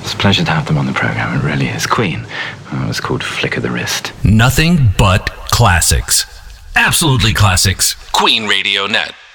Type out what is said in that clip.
It's a pleasure to have them on the program. It really is. Queen. It was called Flick of the Wrist. Nothing but classics. Absolutely classics. Queen Radio Net.